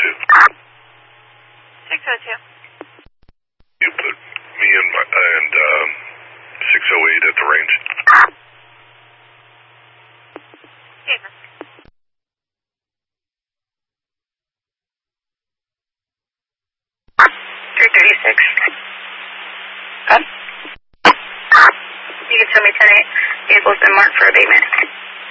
602. You put me and 608 at the range. Jesus. 336. You can show me 10-8. Vehicle's been marked for abatement.